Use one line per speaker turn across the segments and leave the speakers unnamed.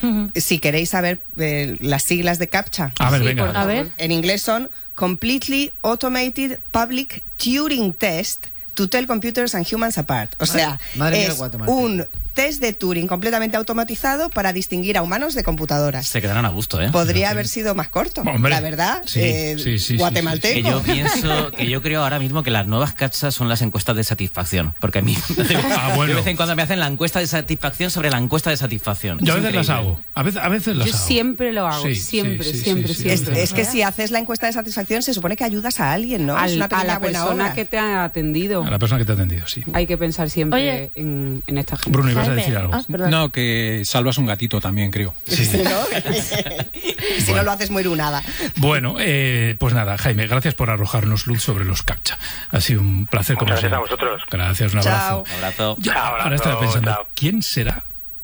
Si queréis saber las siglas de CAPTCHA.
A ver, venga.
A ver.
En inglés son Completely Automated Public Turing Test to Tell Computers and Humans Apart. O sea,
Madre mía,
es
guatemalteco.
un test de Turing completamente automatizado para distinguir a humanos de computadoras.
Se quedarán a gusto, ¿eh?
Podría haber sido más corto,
Hombre,
la verdad.
sí,
Guatemalteco.
Que yo pienso, que yo creo ahora mismo que las nuevas CAPTCHA son las encuestas de satisfacción. Porque a mí
bueno.
de vez en cuando me hacen la encuesta de satisfacción sobre la encuesta de satisfacción.
Yo a
Es
veces las
increíble.
hago. A veces las
Yo
hago.
siempre lo hago,
Sí,
siempre.
Es que si haces la encuesta de satisfacción se supone que ayudas a alguien, ¿no? Es una
A
pequeña
la
buena
persona
obra.
que te ha atendido.
A la persona que te ha atendido, sí.
Hay que pensar siempre
Oye.
en esta gente.
Bruno, ibas a
Jaime.
decir algo.
Perdón.
No, que salvas un gatito también, creo.
Sí.
Si no, si no lo haces muy lunada.
Bueno, pues nada, Jaime, gracias por arrojarnos luz sobre los CAPTCHA. Ha sido un placer como
Muchas gracias
siempre.
a vosotros.
Gracias, un abrazo.
Chao.
Un abrazo.
Yo
Abrazo,
ahora estaba pensando,
chao.
¿quién será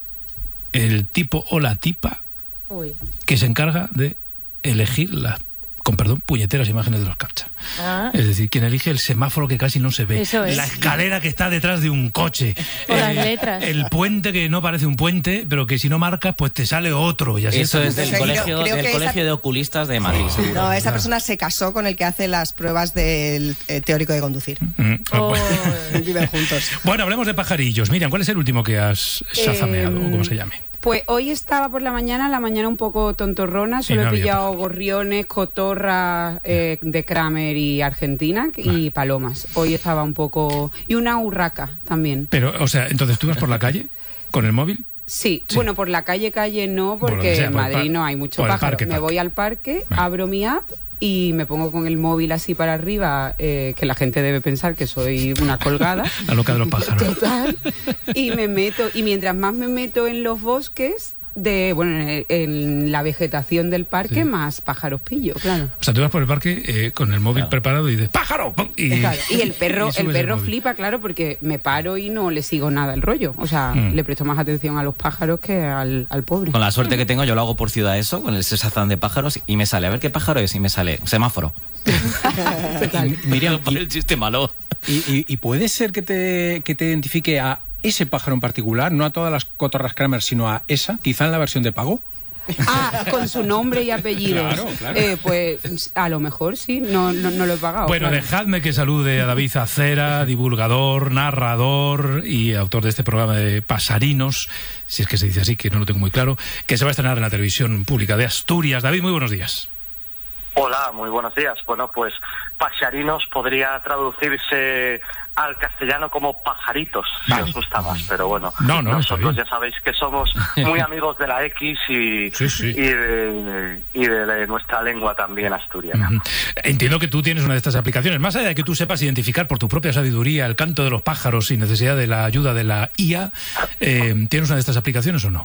el tipo o la tipa
Uy.
que se encarga de elegir las, con perdón, puñeteras imágenes de los CAPTCHA?
Ah.
Es decir, quien elige el semáforo que casi no se ve,
Eso es.
la escalera que está detrás de un coche,
O las letras.
el puente que no parece un puente, pero que si no marcas, pues te sale otro. Y así
Eso
hasta-
es del
Creo-
colegio,
creo
del
que
colegio
esa-
de oculistas de Madrid. seguro.
No, esa persona se casó con el que hace las pruebas del teórico de conducir.
Oh.
Viven juntos.
Bueno, hablemos de pajarillos. Miriam, ¿cuál es el último que has shazameado o como se llame?
Pues hoy estaba por la mañana un poco tontorrona, solo
no
he
había
pillado
pájaros.
gorriones, cotorras de Kramer y Argentina y palomas. Hoy estaba un poco... y una urraca también.
Pero, o sea, entonces tú vas por la calle con el móvil.
Sí,
Sí.
bueno, por la calle no,
Por donde
porque
sea,
en
por el
Madrid
par-
no hay mucho
por el
pájaro.
parque.
Me voy al parque,
Vale.
abro mi app y me pongo con el móvil así para arriba, que la gente debe pensar que soy una colgada.
La loca de los pájaros.
Total. Y me meto, y mientras más me meto en los bosques, en la vegetación del parque,
Sí.
más pájaros pillo, claro.
O sea, tú vas por el parque con el móvil
Claro.
preparado y dices ¡pájaro! ¡Pum!
Claro. Y el perro,
y subes el móvil.
flipa, claro, porque me paro y no le sigo nada el rollo. O sea, le presto más atención a los pájaros que al pobre.
Con la suerte que tengo, yo lo hago por ciudad eso, con el Shazam de pájaros, y me sale, a ver qué pájaro es, y me sale semáforo.
Total.
Miriam,
Por el chiste malo.
y puede ser que te identifique a ese pájaro en particular, no a todas las cotorras Kramer, sino a esa, quizá en la versión de pago.
Ah, con su nombre y apellido.
Claro.
Pues a lo mejor sí, no lo he pagado.
Bueno,
claro.
dejadme que salude a David Acera, divulgador, narrador y autor de este programa de Pasarinos, si es que se dice así, que no lo tengo muy claro, que se va a estrenar en la televisión pública de Asturias. David, muy buenos días.
Hola, muy buenos días. Bueno, pues Pasarinos podría traducirse al castellano como pajaritos, si
Vale.
os gusta más, pero bueno,
No, está
nosotros
bien.
ya sabéis que somos muy amigos de la X y,
Sí.
y de nuestra lengua también asturiana.
Ujú. Entiendo que tú tienes una de estas aplicaciones. Más allá de que tú sepas identificar por tu propia sabiduría el canto de los pájaros sin necesidad de la ayuda de la IA, ¿tienes una de estas aplicaciones o no?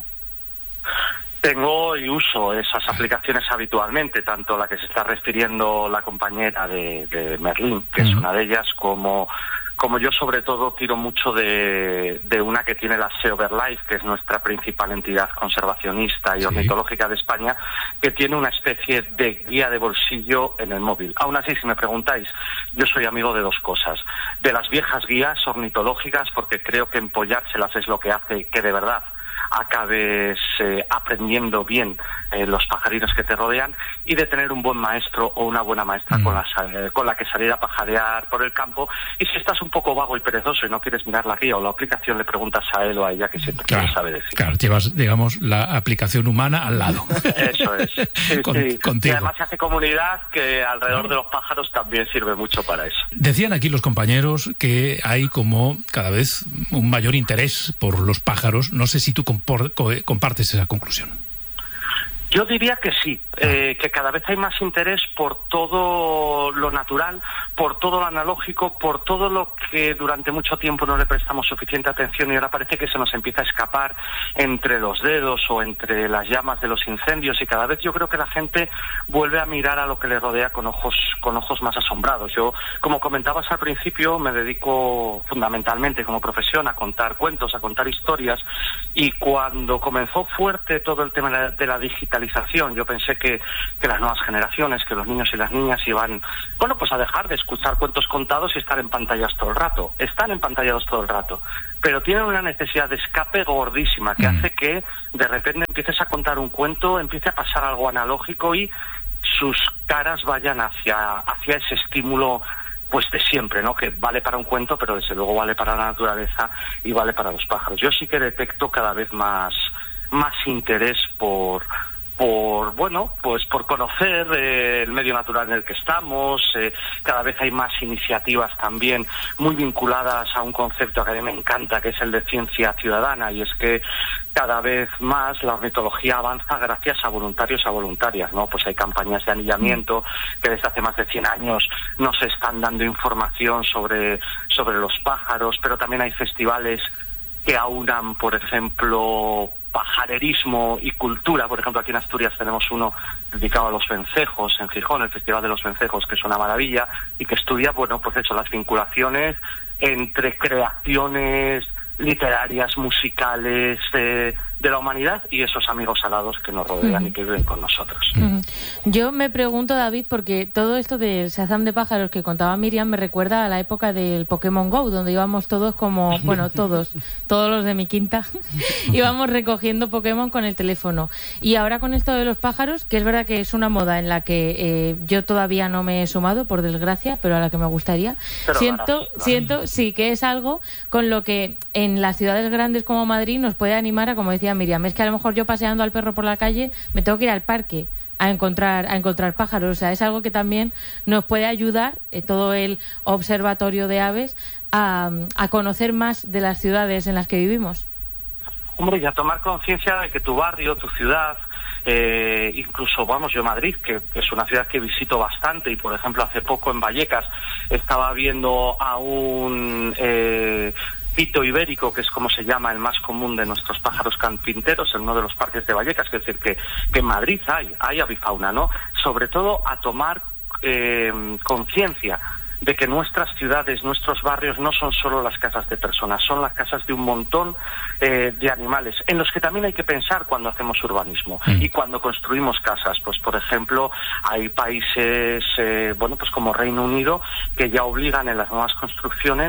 Tengo y uso esas aplicaciones habitualmente, tanto la que se está refiriendo la compañera de Merlín, que es una de ellas, como yo sobre todo tiro mucho de una que tiene la SeoverLife, que es nuestra principal entidad conservacionista y
Sí.
ornitológica de España, que tiene una especie de guía de bolsillo en el móvil. Aún así, si me preguntáis, yo soy amigo de dos cosas. De las viejas guías ornitológicas, porque creo que empollárselas es lo que hace que de verdad acabes aprendiendo bien los pajaritos que te rodean, y de tener un buen maestro o una buena maestra con la que salir a pajarear por el campo. Y si estás un poco vago y perezoso y no quieres mirar la guía o la aplicación, le preguntas a él o a ella, que siempre te lo sabe decir.
Claro, llevas, digamos, la aplicación humana al lado.
Eso es. Sí, sí.
Contigo.
Y además se hace comunidad, que alrededor de los pájaros también sirve mucho para eso.
Decían aquí los compañeros que hay como cada vez un mayor interés por los pájaros. No sé si tú compartes esa conclusión.
Yo diría que sí, que cada vez hay más interés por todo lo natural, por todo lo analógico, por todo lo que durante mucho tiempo no le prestamos suficiente atención y ahora parece que se nos empieza a escapar entre los dedos o entre las llamas de los incendios, y cada vez yo creo que la gente vuelve a mirar a lo que le rodea con ojos más asombrados. Yo, como comentabas al principio, me dedico fundamentalmente como profesión a contar cuentos, a contar historias, y cuando comenzó fuerte todo el tema de la digitalización, digitalización. Yo pensé que las nuevas generaciones, que los niños y las niñas iban, bueno, pues a dejar de escuchar cuentos contados y estar en pantallas todo el rato. Están epantallados todo el rato, pero tienen una necesidad de escape gordísima que hace que de repente empieces a contar un cuento, empiece a pasar algo analógico y sus caras vayan hacia ese estímulo pues de siempre, ¿no? Que vale para un cuento, pero desde luego vale para la naturaleza y vale para los pájaros. Yo sí que detecto cada vez más interés por conocer el medio natural en el que estamos. Cada vez hay más iniciativas también muy vinculadas a un concepto que a mí me encanta, que es el de ciencia ciudadana, y es que cada vez más la ornitología avanza gracias a voluntarios y a voluntarias, ¿no? Pues hay campañas de anillamiento que desde hace más de 100 años nos están dando información sobre los pájaros, pero también hay festivales que aunan, por ejemplo, pajarerismo y cultura. Por ejemplo, aquí en Asturias tenemos uno dedicado a los vencejos, en Gijón, el Festival de los Vencejos, que es una maravilla, y que estudia, bueno, pues eso, las vinculaciones entre creaciones literarias, musicales de la humanidad y esos amigos alados que nos rodean y que viven con nosotros.
Yo me pregunto, David, porque todo esto del Shazam de pájaros que contaba Miriam me recuerda a la época del Pokémon GO, donde íbamos todos como, bueno, todos los de mi quinta, íbamos recogiendo Pokémon con el teléfono. Y ahora con esto de los pájaros, que es verdad que es una moda en la que yo todavía no me he sumado, por desgracia, pero a la que me gustaría, siento sí que es algo con lo que en las ciudades grandes como Madrid nos puede animar a, como decía Miriam, es que a lo mejor yo paseando al perro por la calle me tengo que ir al parque a encontrar pájaros. O sea, es algo que también nos puede ayudar, todo el observatorio de aves, a conocer más de las ciudades en las que vivimos.
Hombre, y a tomar conciencia de que tu barrio, tu ciudad, incluso, yo Madrid, que es una ciudad que visito bastante, y por ejemplo hace poco en Vallecas estaba viendo a un pito ibérico, que es como se llama el más común de nuestros pájaros carpinteros, en uno de los parques de Vallecas. Es decir, que en Madrid hay avifauna, ¿no? Sobre todo a tomar conciencia de que nuestras ciudades, nuestros barrios no son solo las casas de personas, son las casas de un montón de animales, en los que también hay que pensar cuando hacemos urbanismo y cuando construimos casas. Pues por ejemplo, hay países, pues como Reino Unido, que ya obligan en las nuevas construcciones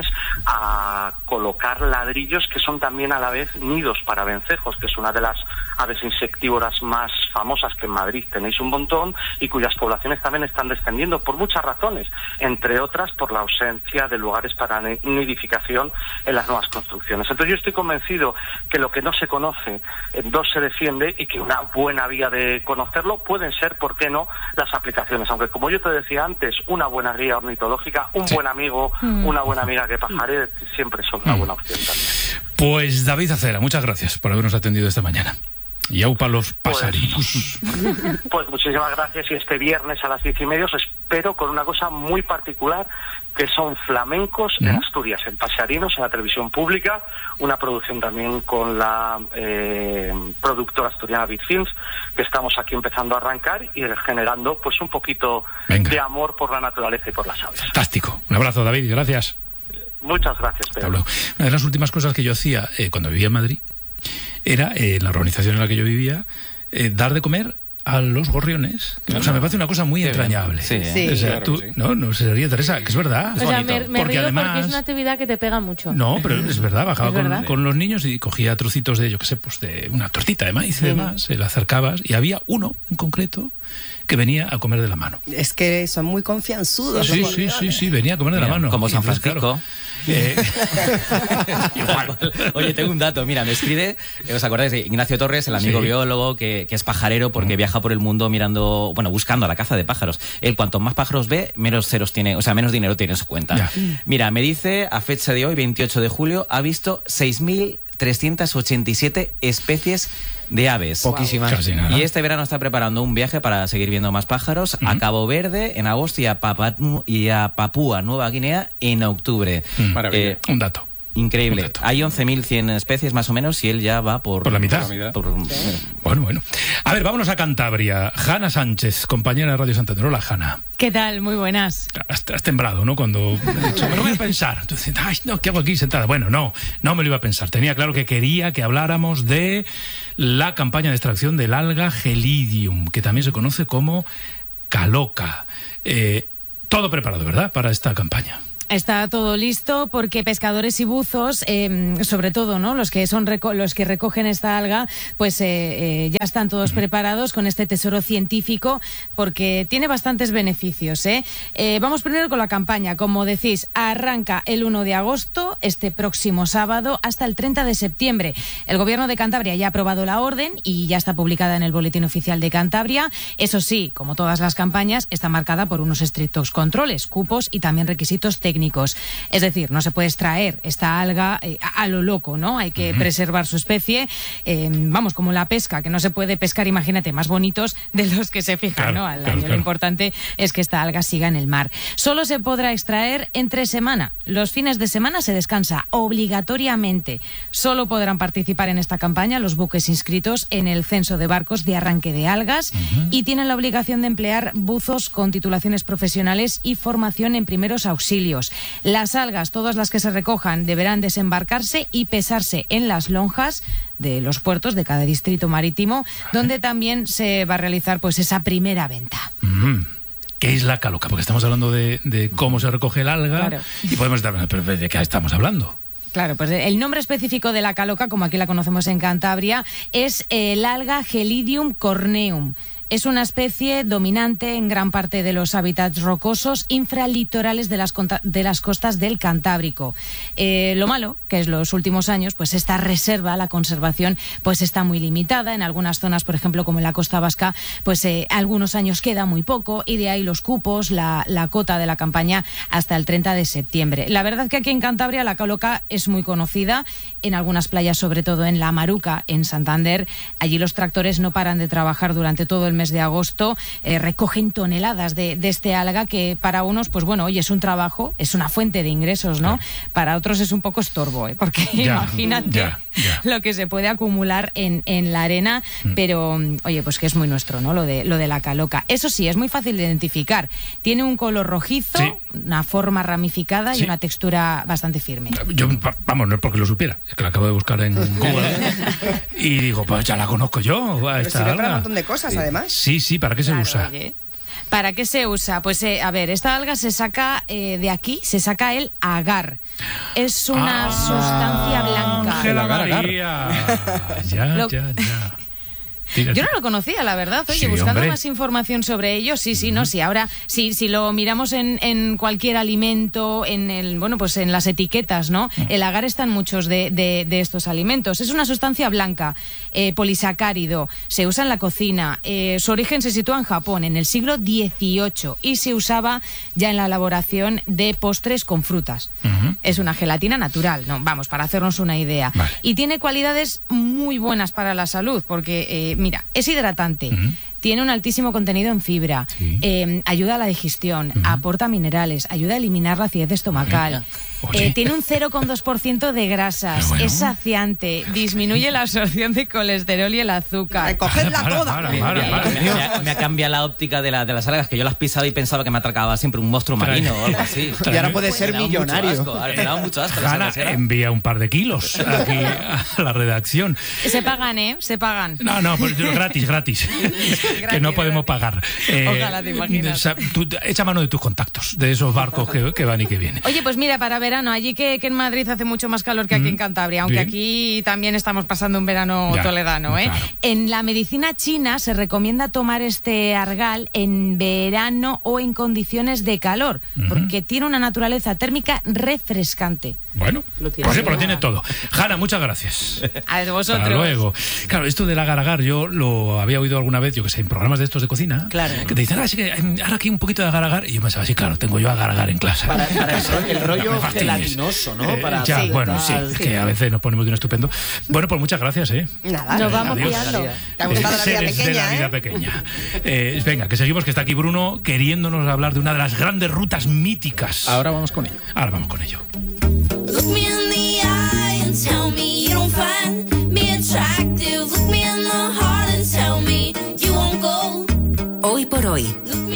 a colocar ladrillos que son también a la vez nidos para vencejos, que es una de las aves insectívoras más famosas, que en Madrid tenéis un montón y cuyas poblaciones también están descendiendo por muchas razones, entre otras por la ausencia de lugares para nidificación en las nuevas construcciones. Entonces yo estoy convencido que lo que no se conoce no se defiende, y que una buena vía de conocerlo pueden ser, ¿por qué no?, las aplicaciones. Aunque, como yo te decía antes, una buena guía ornitológica, un buen amigo, una buena amiga que pajaré, siempre son una buena opción también.
Pues David Acera, muchas gracias por habernos atendido esta mañana. Y aupa los pasarinos.
Pues muchísimas gracias, y este viernes a las 10:30 os espero con una cosa muy particular, que son flamencos en Asturias, en Pasarinos, en la televisión pública, una producción también con la productora asturiana Bit Films, que estamos aquí empezando a arrancar y generando pues un poquito de amor por la naturaleza y por las aves.
Fantástico. Un abrazo, David, gracias.
Muchas gracias, Pedro.
Una de las últimas cosas que yo hacía cuando vivía en Madrid era, en la organización en la que yo vivía, dar de comer a los gorriones. O sea, me parece una cosa muy entrañable.
Sí.
O sea, tú, no se ríe, Teresa, que es verdad.
O sea, me río además, porque es una actividad que te pega mucho.
No, pero es verdad, bajaba con los niños y cogía trocitos de, yo qué sé, pues de una tortita de maíz y demás, se la acercabas, y había uno en concreto que venía a comer de la mano.
Es que son muy confianzudos.
Sí, venía a comer de la mano.
Como San Francisco.
Igual.
Oye, tengo un dato, mira, me escribe, ¿os acordáis de Ignacio Torres, el amigo biólogo que es pajarero, porque viaja por el mundo buscando a la caza de pájaros? Él, cuanto más pájaros ve, menos ceros tiene, o sea, menos dinero tiene en su cuenta. Ya. Mira, me dice, a fecha de hoy, 28 de julio, ha visto 6.387 especies de aves.
Poquísimas.
Casi nada.
Y este verano está preparando un viaje para seguir viendo más pájaros a Cabo Verde en agosto y a Papúa Nueva Guinea en octubre.
Maravilla.
Un dato.
Increíble. Hay 11.100 especies más o menos y él ya va por
la mitad. Bueno. A ver, vámonos a Cantabria. Hanna Sánchez, compañera de Radio Santander. Hola, Hanna.
¿Qué tal? Muy buenas.
Has temblado, ¿no? Cuando he dicho, me lo voy a pensar. Tú dices, ay, no, ¿qué hago aquí sentada? Bueno, no me lo iba a pensar. Tenía claro que quería que habláramos de la campaña de extracción del alga Gelidium, que también se conoce como caloca. Todo preparado, ¿verdad?, para esta campaña.
Está todo listo porque pescadores y buzos, sobre todo, ¿no?, los que recogen esta alga, pues ya están todos preparados con este tesoro científico porque tiene bastantes beneficios. Vamos primero con la campaña. Como decís, arranca el 1 de agosto, este próximo sábado, hasta el 30 de septiembre. El Gobierno de Cantabria ya ha aprobado la orden y ya está publicada en el Boletín Oficial de Cantabria. Eso sí, como todas las campañas, está marcada por unos estrictos controles, cupos y también requisitos técnicos. Es decir, no se puede extraer esta alga a lo loco, ¿no? Hay que preservar su especie. Vamos, como la pesca, que no se puede pescar, imagínate, más bonitos de los que se fijan, ¿no?, al año. Lo importante es que esta alga siga en el mar. Solo se podrá extraer entre semana. Los fines de semana se descansa obligatoriamente. Solo podrán participar en esta campaña los buques inscritos en el censo de barcos de arranque de algas y tienen la obligación de emplear buzos con titulaciones profesionales y formación en primeros auxilios. Las algas, todas las que se recojan, deberán desembarcarse y pesarse en las lonjas de los puertos de cada distrito marítimo, donde también se va a realizar pues esa primera venta.
¿Qué es la caloca? Porque estamos hablando de cómo se recoge el alga, claro, y podemos estar, pero ¿de qué estamos hablando?
Claro, pues el nombre específico de la caloca, como aquí la conocemos en Cantabria, es el alga Gelidium corneum. Es una especie dominante en gran parte de los hábitats rocosos infralitorales de las costas del Cantábrico. Lo malo, que es los últimos años, pues esta reserva, la conservación, pues está muy limitada. En algunas zonas, por ejemplo, como en la costa vasca, pues algunos años queda muy poco y de ahí los cupos, la cota de la campaña hasta el 30 de septiembre. La verdad que aquí en Cantabria la caloca es muy conocida, en algunas playas, sobre todo en La Maruca, en Santander. Allí los tractores no paran de trabajar durante todo el mes de agosto, recogen toneladas de este alga que para unos, pues bueno, oye, es un trabajo, es una fuente de ingresos, ¿no? Para otros es un poco estorbo, porque imagínate lo que se puede acumular en la arena, pero oye, pues que es muy nuestro, ¿no? Lo de la caloca. Eso sí, es muy fácil de identificar. Tiene un color rojizo, una forma ramificada y una textura bastante firme.
Yo, vamos, no es porque lo supiera, es que la acabo de buscar en Google y digo, pues ya la conozco yo.
Pero sirve para un montón de cosas, además.
Sí, ¿para qué se usa?
Oye. ¿Para qué se usa? Pues a ver, esta alga se saca de aquí, se saca el agar. Es una sustancia blanca.
El agar. Ya.
Yo no lo conocía, la verdad. Oye, buscando más información sobre ello, sí. Ahora, si lo miramos en cualquier alimento, pues en las etiquetas, ¿no? El agar está en muchos de estos alimentos. Es una sustancia blanca, polisacárido. Se usa en la cocina. Su origen se sitúa en Japón, en el siglo XVIII, y se usaba ya en la elaboración de postres con frutas. Es una gelatina natural, ¿no? Vamos, para hacernos una idea. Vale. Y tiene cualidades muy buenas para la salud, porque mira, es hidratante, tiene un altísimo contenido en fibra, ayuda a la digestión, aporta minerales, ayuda a eliminar la acidez estomacal. Tiene un 0,2% de grasas, es saciante, disminuye la absorción de colesterol y el azúcar.
¡Recogedla toda!
Me ha cambiado la óptica de las algas, que yo las pisaba y pensaba que me atracaba siempre un monstruo marino o algo así.
Y ahora puede ser millonario.
Me daba mucho asco.
Hanna, envía un par de kilos aquí a la redacción.
Se pagan, Se pagan.
No, pues gratis. Que no podemos pagar.
Ojalá te imaginas.
Echa mano de tus contactos, de esos barcos que van y que vienen.
Oye, pues mira, para verano, allí que en Madrid hace mucho más calor que aquí en Cantabria, aunque aquí también estamos pasando un verano toledano, Claro. En la medicina china se recomienda tomar este argal en verano o en condiciones de calor, porque tiene una naturaleza térmica refrescante.
Bueno, pues lo tiene todo. Hanna, muchas gracias.
A vosotros.
Hasta luego. Claro, esto del agar-agar, yo lo había oído alguna vez, yo que sé, en programas de estos de cocina, que te dicen, sí que ahora aquí un poquito de agar-agar, y yo pensaba, sí, claro, tengo yo agar-agar en clase.
Para el rollo gelatinoso, ¿no?
Que a veces nos ponemos de un estupendo. Bueno, pues muchas gracias,
Nada,
nos vamos pillando.
Te ha gustado la vida pequeña,
de la vida pequeña. Venga, que seguimos, que está aquí Bruno queriéndonos hablar de una de las grandes rutas míticas.
Ahora vamos con ello.
Look me in the eye. tell me you don't find me attractive. Look me in the heart and tell me you won't go.
Hoy por hoy.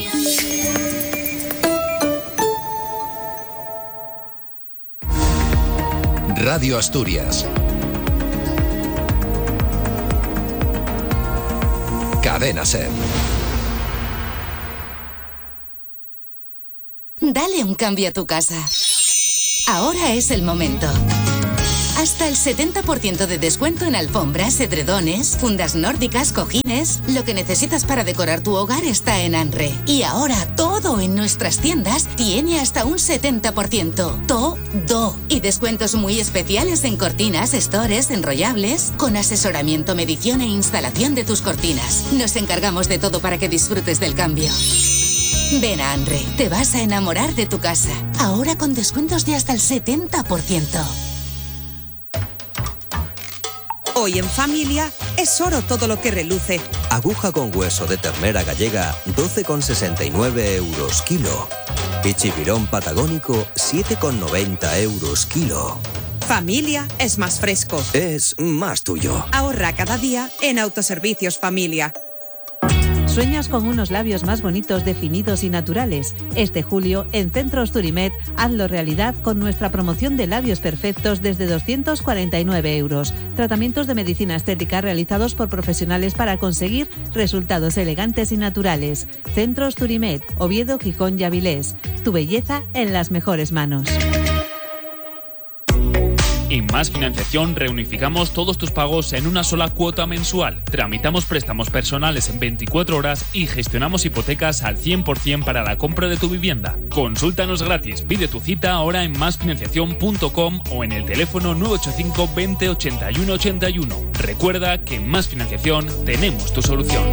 Radio Asturias. Cadena SER.
Dale un cambio a tu casa. Ahora es el momento. Hasta el 70% de descuento en alfombras, edredones, fundas nórdicas, cojines. Lo que necesitas para decorar tu hogar está en Anre. Y ahora todo en nuestras tiendas tiene hasta un 70%. Todo. Y descuentos muy especiales en cortinas, estores, enrollables, con asesoramiento, medición e instalación de tus cortinas. Nos encargamos de todo para que disfrutes del cambio. Ven a Anre, te vas a enamorar de tu casa. Ahora con descuentos de hasta el 70%.
Hoy en familia es oro todo lo que reluce.
Aguja con hueso de ternera gallega, 12,69 euros kilo. Y chipirón patagónico, 7,90 euros kilo.
Familia es más fresco.
Es más tuyo.
Ahorra cada día en Autoservicios Familia.
¿Sueñas con unos labios más bonitos, definidos y naturales? Este julio, en Centros Turimed, hazlo realidad con nuestra promoción de labios perfectos desde 249 euros. Tratamientos de medicina estética realizados por profesionales para conseguir resultados elegantes y naturales. Centros Turimed, Oviedo, Gijón y Avilés. Tu belleza en las mejores manos.
En Más Financiación reunificamos todos tus pagos en una sola cuota mensual. Tramitamos préstamos personales en 24 horas y gestionamos hipotecas al 100% para la compra de tu vivienda. Consúltanos gratis, pide tu cita ahora en másfinanciación.com o en el teléfono 985 20 81 81. Recuerda que en Más Financiación tenemos tu solución.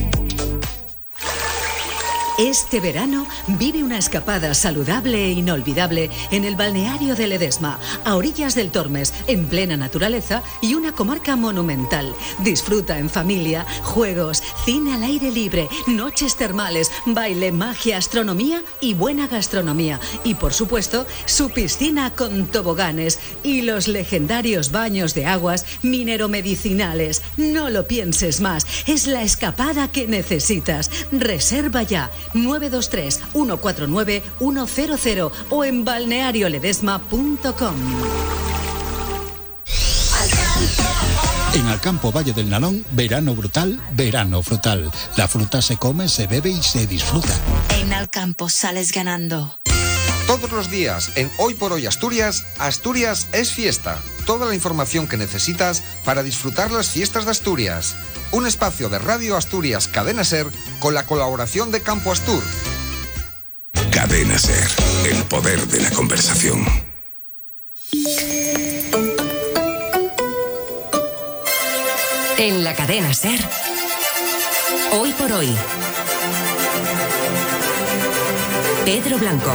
Este verano vive una escapada saludable e inolvidable en el balneario de Ledesma, a orillas del Tormes, en plena naturaleza y una comarca monumental. Disfruta en familia, juegos, cine al aire libre, noches termales, baile, magia, astronomía y buena gastronomía. Y por supuesto, su piscina con toboganes y los legendarios baños de aguas mineromedicinales. No lo pienses más, es la escapada que necesitas. Reserva ya 923-149-100 o en balnearioledesma.com.
En Alcampo Valle del Nalón, verano brutal, verano frutal. La fruta se come, se bebe y se disfruta.
En Alcampo sales ganando.
Todos los días en Hoy por Hoy Asturias, Asturias es fiesta. Toda la información que necesitas para disfrutar las fiestas de Asturias. Un espacio de Radio Asturias Cadena SER con la colaboración de Campo Astur.
Cadena SER, el poder de la conversación.
En la Cadena SER, Hoy por Hoy. Pedro Blanco.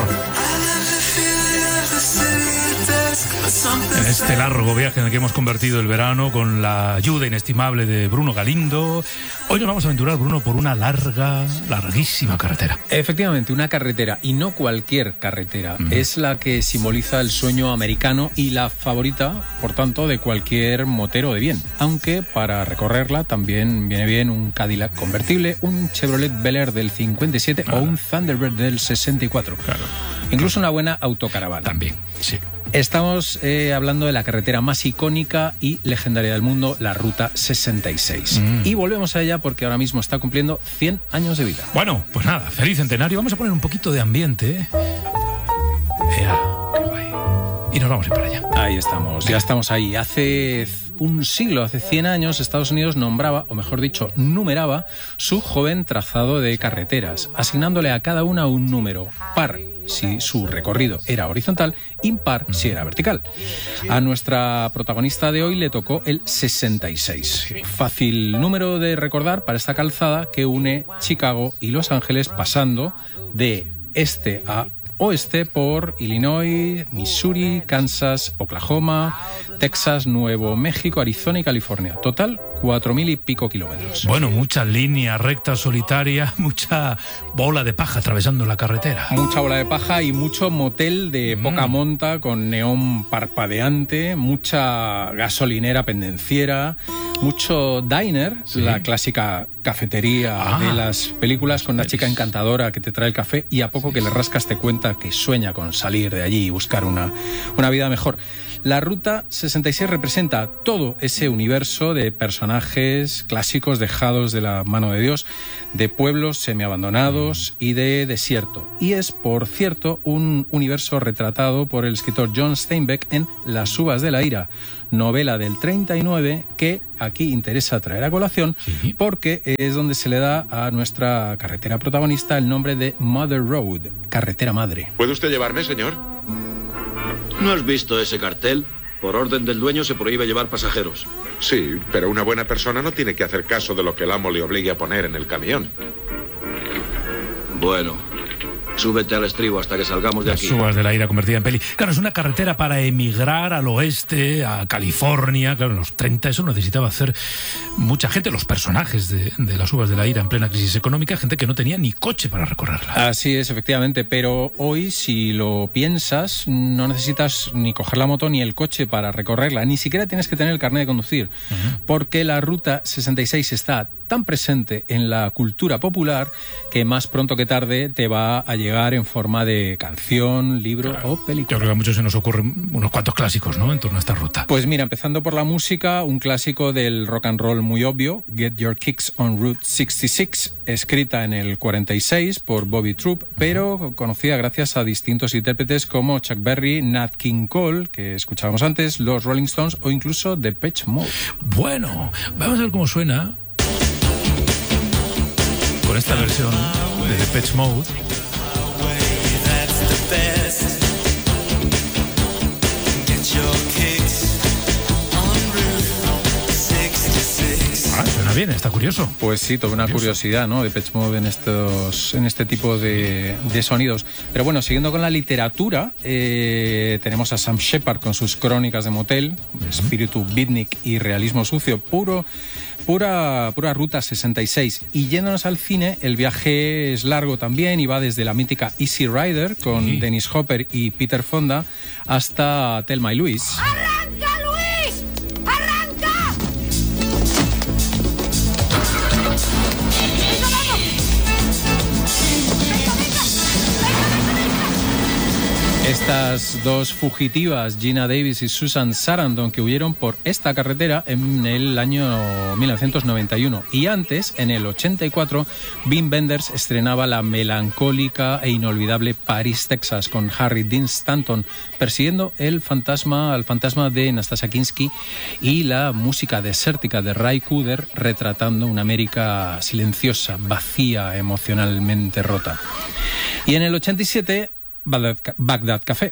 En este largo viaje en el que hemos convertido el verano con la ayuda inestimable de Bruno Galindo, hoy nos vamos a aventurar, Bruno, por una larguísima carretera.
Efectivamente, una carretera, y no cualquier carretera. Es la que simboliza el sueño americano y la favorita, por tanto, de cualquier motero de bien. Aunque para recorrerla también viene bien un Cadillac convertible, un Chevrolet Bel Air del 57 o un Thunderbird del 64. Claro. Incluso una buena autocaravana.
También, sí.
Estamos hablando de la carretera más icónica y legendaria del mundo, la Ruta 66. Y volvemos a ella porque ahora mismo está cumpliendo 100 años de vida.
Bueno, pues nada, feliz centenario. Vamos a poner un poquito de ambiente. Qué guay. Y nos vamos a ir para allá.
Ahí estamos, ya estamos ahí. Hace un siglo, hace 100 años, Estados Unidos nombraba, o mejor dicho, numeraba su joven trazado de carreteras, asignándole a cada una un número par si su recorrido era horizontal, impar si era vertical. A nuestra protagonista de hoy le tocó el 66. Fácil número de recordar para esta calzada que une Chicago y Los Ángeles, pasando de este a oeste por Illinois, Missouri, Kansas, Oklahoma, Texas, Nuevo México, Arizona y California. Total, 4.000 y pico kilómetros.
Bueno, muchas líneas rectas solitarias, mucha bola de paja atravesando la carretera.
Mucha bola de paja y mucho motel de poca monta con neón parpadeante, mucha gasolinera pendenciera, mucho diner, la clásica cafetería de las películas, con una chica encantadora que te trae el café y a poco que le rascas te cuenta que sueña con salir de allí y buscar una vida mejor. La Ruta 66 representa todo ese universo de personajes clásicos dejados de la mano de Dios, de pueblos semiabandonados y de desierto. Y es, por cierto, un universo retratado por el escritor John Steinbeck en Las uvas de la ira, novela del 39 que aquí interesa traer a colación porque es donde se le da a nuestra carretera protagonista el nombre de Mother Road, carretera madre.
¿Puede usted llevarme, señor?
¿No has visto ese cartel? Por orden del dueño se prohíbe llevar pasajeros.
Sí, pero una buena persona no tiene que hacer caso de lo que el amo le obligue a poner en el camión.
Bueno, súbete al estribo hasta que salgamos de aquí.
Las uvas de la ira convertida en peli. Claro, es una carretera para emigrar al oeste, a California. Claro, en los 30 eso necesitaba hacer mucha gente. Los personajes de las uvas de la ira en plena crisis económica, gente que no tenía ni coche para recorrerla.
Así es, efectivamente. Pero hoy, si lo piensas, no necesitas ni coger la moto ni el coche para recorrerla. Ni siquiera tienes que tener el carnet de conducir. Porque la Ruta 66 está tan presente en la cultura popular que más pronto que tarde te va a llegar en forma de canción, libro o película.
Yo creo que a muchos se nos ocurren unos cuantos clásicos, ¿no?, en torno a esta ruta.
Pues mira, empezando por la música, un clásico del rock and roll muy obvio, Get Your Kicks on Route 66, escrita en el 46 por Bobby Troup, pero conocida gracias a distintos intérpretes como Chuck Berry, Nat King Cole, que escuchábamos antes, los Rolling Stones o incluso Depeche Mode.
Bueno, vamos a ver cómo suena con esta versión de Depeche Mode. Suena bien, está curioso.
Pues sí, toda una curiosidad, ¿no?, Depeche Mode en este tipo de sonidos. Pero bueno, siguiendo con la literatura, tenemos a Sam Shepard con sus crónicas de motel, espíritu beatnik y realismo sucio, pura Ruta 66. Y yéndonos al cine, el viaje es largo también y va desde la mítica Easy Rider con Dennis Hopper y Peter Fonda hasta Thelma y Louise.
¡Arranca, Luis! ¡Arranca! ¡Venga, vamos!
Estas dos fugitivas, Gina Davis y Susan Sarandon, que huyeron por esta carretera en el año 1991. Y antes, en el 84, Wim Wenders estrenaba la melancólica e inolvidable Paris, Texas, con Harry Dean Stanton persiguiendo al fantasma de Nastasia Kinski, y la música desértica de Ray Cooder retratando una América silenciosa, vacía, emocionalmente rota. Y en el 87, Bagdad Café.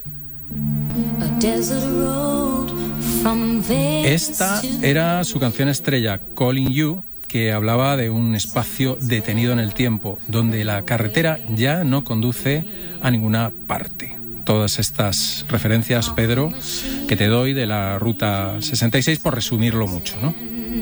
Esta era su canción estrella, Calling You, que hablaba de un espacio detenido en el tiempo, donde la carretera ya no conduce a ninguna parte. Todas estas referencias, Pedro, que te doy de la Ruta 66, por resumirlo mucho, ¿no?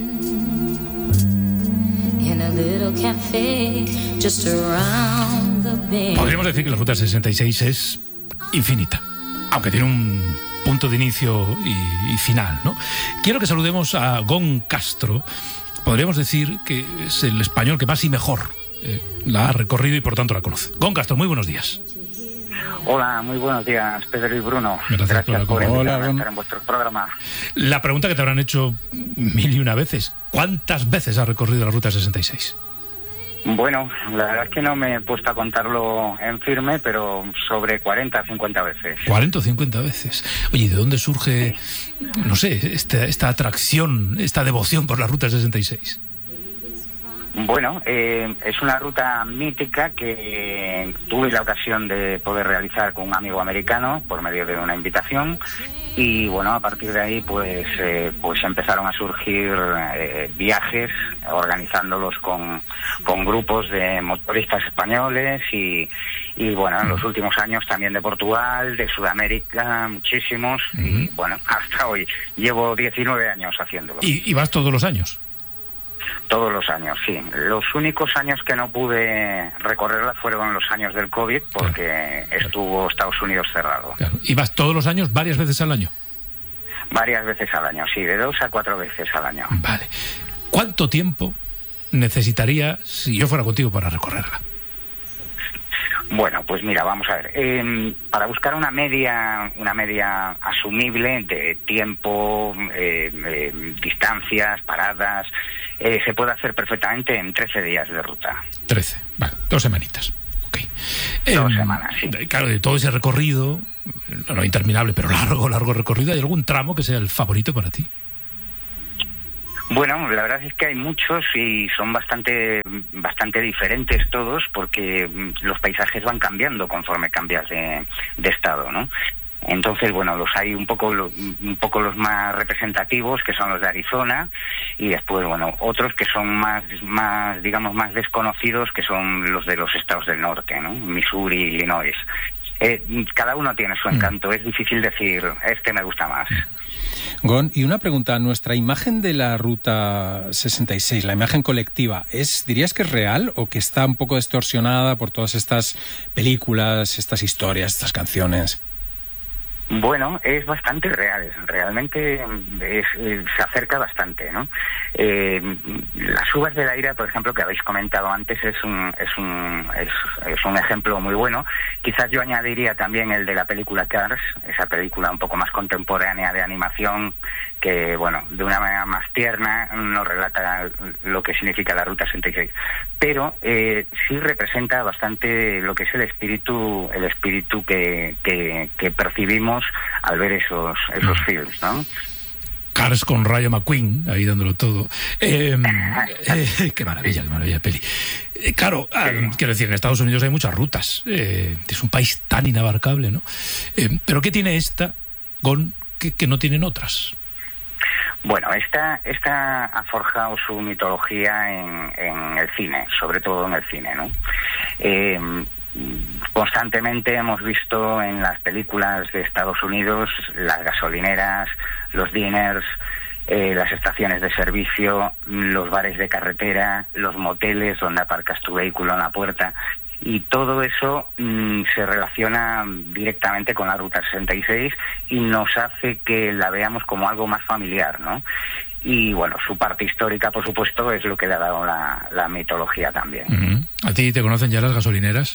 Podríamos decir que la Ruta 66 es infinita, aunque tiene un punto de inicio y final, ¿no? Quiero que saludemos a Gon Castro. Podríamos decir que es el español que más y mejor la ha recorrido y por tanto la conoce. Gon Castro, muy buenos días.
Hola, muy buenos días, Pedro y Bruno.
Gracias
por invitarme a estar en vuestro programa.
La pregunta que te habrán hecho 1001 veces: ¿cuántas veces has recorrido la Ruta 66?
Bueno, la verdad es que no me he puesto a contarlo en firme, pero sobre 40 o 50 veces.
40 o 50 veces. Oye, ¿de dónde surge, no sé, esta atracción, esta devoción por la Ruta 66?
Bueno, es una ruta mítica que tuve la ocasión de poder realizar con un amigo americano por medio de una invitación. Y bueno, a partir de ahí pues empezaron a surgir viajes, organizándolos con grupos de motoristas españoles y bueno, en los últimos años también de Portugal, de Sudamérica, muchísimos. Y bueno, hasta hoy llevo 19 años haciéndolo.
¿Y vas todos los años?
Todos los años, sí. Los únicos años que no pude recorrerla fueron los años del COVID, porque estuvo Estados Unidos cerrado.
Claro. ¿Y vas todos los años, varias veces al año?
Varias veces al año, sí, de 2 a 4 veces al año.
Vale. ¿Cuánto tiempo necesitaría si yo fuera contigo para recorrerla?
Bueno, pues mira, vamos a ver. Para buscar una media asumible de tiempo, distancias, paradas, se puede hacer perfectamente en 13 días de ruta.
13, vale, 2 semanitas. Okay.
2 semanas, sí.
Claro, de todo ese recorrido, no interminable, pero largo recorrido, ¿hay algún tramo que sea el favorito para ti?
Bueno, la verdad es que hay muchos y son bastante diferentes todos, porque los paisajes van cambiando conforme cambias de estado, ¿no? Entonces, bueno, los hay un poco los más representativos, que son los de Arizona, y después, bueno, otros que son más digamos, más desconocidos, que son los de los estados del norte, ¿no? Missouri, Illinois. Cada uno tiene su encanto, es difícil decir, este me gusta más.
Gon, y una pregunta, nuestra imagen de la Ruta 66, la imagen colectiva, ¿dirías que es real o que está un poco distorsionada por todas estas películas, estas historias, estas canciones?
Bueno, es bastante real, realmente se acerca bastante, ¿no? Las uvas de la ira, por ejemplo, que habéis comentado antes, es un ejemplo muy bueno. Quizás yo añadiría también el de la película Cars, esa película un poco más contemporánea de animación, que, bueno, de una manera más tierna nos relata lo que significa la Ruta 66. Pero sí representa bastante lo que es el espíritu que percibimos al ver esos films, ¿no?
Cars con Rayo McQueen, ahí dándolo todo. Qué maravilla de peli. Claro, quiero decir, en Estados Unidos hay muchas rutas. Es un país tan inabarcable, ¿no? Pero ¿qué tiene esta, Gon, que no tienen otras?
Bueno, esta ha forjado su mitología en el cine, sobre todo en el cine, ¿no? Constantemente hemos visto en las películas de Estados Unidos las gasolineras, los diners, las estaciones de servicio, los bares de carretera, los moteles donde aparcas tu vehículo en la puerta, y todo eso se relaciona directamente con la Ruta 66 y nos hace que la veamos como algo más familiar, ¿no? Y bueno, su parte histórica, por supuesto, es lo que le ha dado la mitología también.
¿A ti te conocen ya las gasolineras?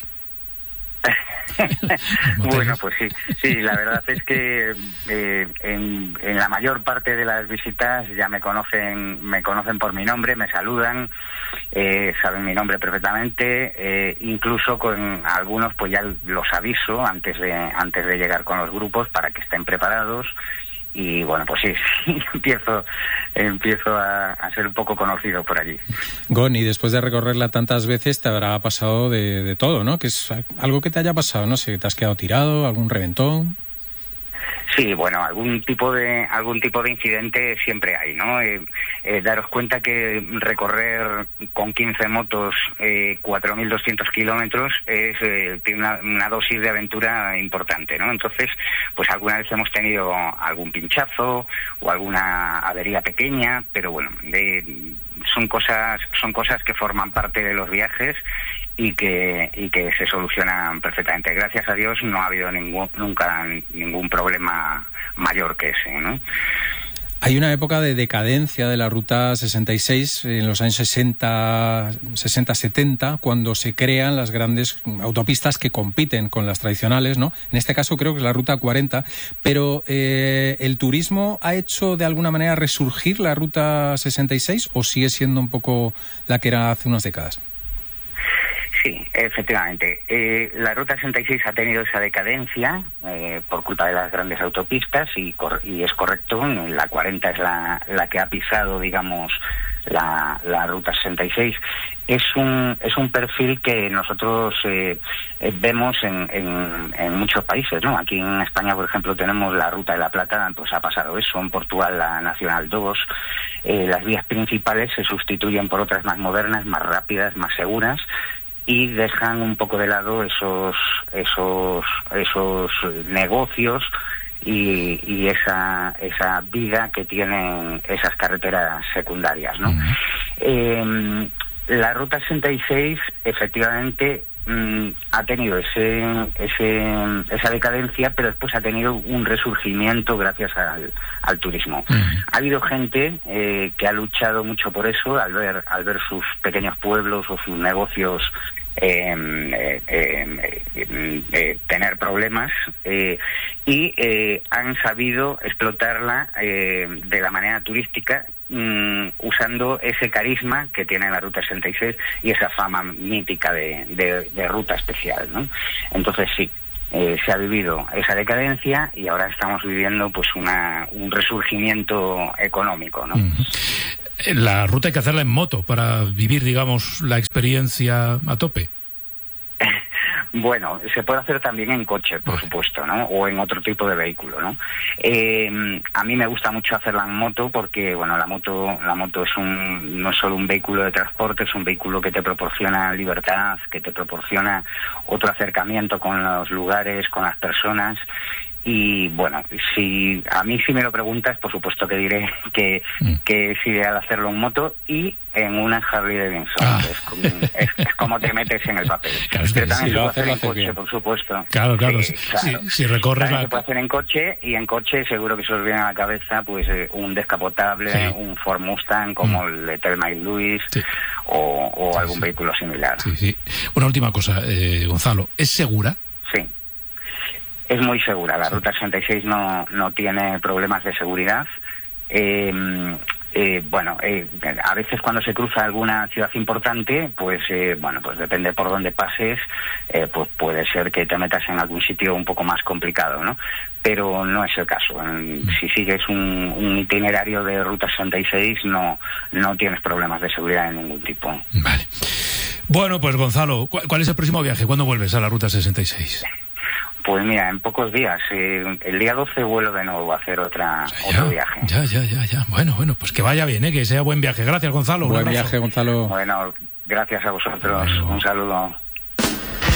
Bueno, pues sí, la verdad es que en la mayor parte de las visitas ya me conocen por mi nombre, me saludan, saben mi nombre perfectamente, incluso con algunos pues ya los aviso antes de llegar con los grupos para que estén preparados. Y bueno, pues sí, empiezo a ser un poco conocido por allí.
Gon, y después de recorrerla tantas veces te habrá pasado de todo, ¿no? Que es algo que te haya pasado, no sé, ¿te has quedado tirado, algún reventón?
Sí, bueno, algún tipo de incidente siempre hay, ¿no? Daros cuenta que recorrer con 15 motos 4.200 kilómetros tiene una dosis de aventura importante, ¿no? Entonces, pues alguna vez hemos tenido algún pinchazo o alguna avería pequeña, pero bueno, son cosas que forman parte de los viajes y que se solucionan perfectamente. Gracias a Dios no ha habido nunca ningún problema mayor que ese, ¿no?
Hay una época de decadencia de la Ruta 66 en los años 60-70, cuando se crean las grandes autopistas que compiten con las tradicionales, ¿no? En este caso creo que es la Ruta 40, pero ¿el turismo ha hecho de alguna manera resurgir la Ruta 66 o sigue siendo un poco la que era hace unas décadas?
Sí, efectivamente. La Ruta 66 ha tenido esa decadencia por culpa de las grandes autopistas y es correcto, la 40 es la que ha pisado, digamos, la Ruta 66. Es un perfil que nosotros vemos en muchos países, ¿no? Aquí en España, por ejemplo, tenemos la Ruta de la Plata, pues ha pasado eso, en Portugal la Nacional 2. Las vías principales se sustituyen por otras más modernas, más rápidas, más seguras, y dejan un poco de lado esos negocios y esa vida que tienen esas carreteras secundarias, ¿no? La Ruta 66 efectivamente ha tenido esa decadencia, pero después ha tenido un resurgimiento gracias al turismo. Ha habido gente que ha luchado mucho por eso, al ver sus pequeños pueblos o sus negocios tener problemas, y han sabido explotarla de la manera turística, usando ese carisma que tiene la Ruta 66 y esa fama mítica de ruta especial, ¿no? Entonces sí, se ha vivido esa decadencia y ahora estamos viviendo pues un resurgimiento económico, ¿no?
La ruta hay que hacerla en moto para vivir, digamos, la experiencia a tope.
Bueno, se puede hacer también en coche, por supuesto, ¿no? O en otro tipo de vehículo, ¿no? A mí me gusta mucho hacerla en moto porque, bueno, la moto no es solo un vehículo de transporte, es un vehículo que te proporciona libertad, que te proporciona otro acercamiento con los lugares, con las personas. Y bueno, si me lo preguntas, por supuesto que diré que es ideal hacerlo en moto y en una Harley Davidson. Es como te metes en el papel.
Claro,
pero también
si
se
lo
puede hacer en
haces
coche,
bien.
por supuesto.
Claro.
Claro.
Si recorres
también se puede hacer en coche, y en coche seguro que se os viene a la cabeza pues un descapotable, un Ford Mustang como el de Thelma y Louise, o algún vehículo similar.
Sí. Una última cosa, Gonzalo, ¿es segura?
Sí. Es muy segura. La Ruta 66 no tiene problemas de seguridad. A veces cuando se cruza alguna ciudad importante, pues depende por dónde pases, pues puede ser que te metas en algún sitio un poco más complicado, ¿no? Pero no es el caso. Si sigues un itinerario de Ruta 66 no tienes problemas de seguridad de ningún tipo.
Vale. Bueno, pues Gonzalo, ¿cuál es el próximo viaje? ¿Cuándo vuelves a la Ruta 66?
Pues mira, en pocos días. El día 12 vuelo de nuevo a hacer otro viaje.
Ya. Bueno, pues que vaya bien, que sea buen viaje. Gracias, Gonzalo.
Buen viaje, Gonzalo.
Bueno, gracias a vosotros. Un saludo.